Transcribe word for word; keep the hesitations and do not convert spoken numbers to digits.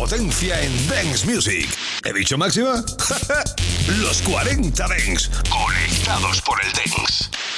potencia en Dance Music. ¿He dicho máxima? Los cuarenta Dance, conectados por el Dance.